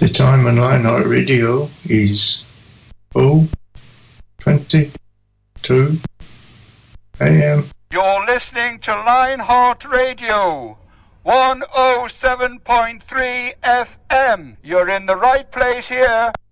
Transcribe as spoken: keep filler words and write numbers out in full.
The time on Lionheart Radio is oh twenty-two a m. You're listening to Lionheart Radio, one oh seven point three F M. You're in the right place here.